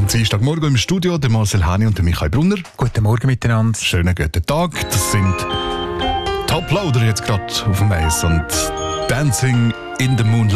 Am Dienstagmorgen im Studio der Marcel Hani und der Michael Brunner. Guten Morgen miteinander. Schönen guten Tag. Das sind Top Loader jetzt gerade auf dem Eis und Dancing in the Moonlight.